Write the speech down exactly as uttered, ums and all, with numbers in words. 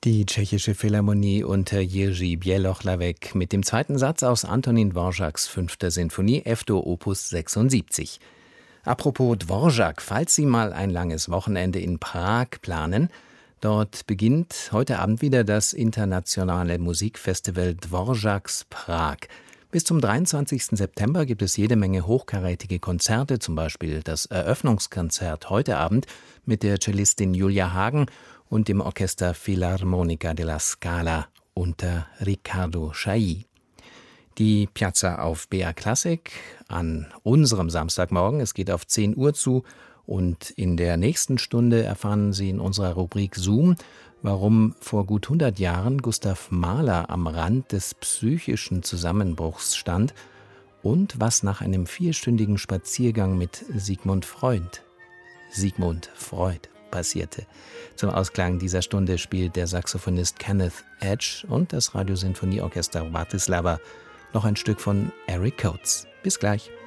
Die Tschechische Philharmonie unter Jiří Bělohlávek mit dem zweiten Satz aus Antonín Dvořáks fünfter Sinfonie, F-Dur Opus sechsundsiebzig. Apropos Dvořák, falls Sie mal ein langes Wochenende in Prag planen, dort beginnt heute Abend wieder das internationale Musikfestival Dvořáks Prag. Bis zum dreiundzwanzigsten September gibt es jede Menge hochkarätige Konzerte, zum Beispiel das Eröffnungskonzert heute Abend mit der Cellistin Julia Hagen und dem Orchester Filarmonica della Scala unter Riccardo Chailly. Die Piazza auf B R Classic an unserem Samstagmorgen. Es geht auf zehn Uhr zu und in der nächsten Stunde erfahren Sie in unserer Rubrik Zoom, warum vor gut hundert Jahren Gustav Mahler am Rand des psychischen Zusammenbruchs stand und was nach einem vierstündigen Spaziergang mit Sigmund Freud, Sigmund Freud passierte. Zum Ausklang dieser Stunde spielt der Saxophonist Kenneth Edge und das Radiosinfonieorchester Bratislava noch ein Stück von Eric Coates. Bis gleich.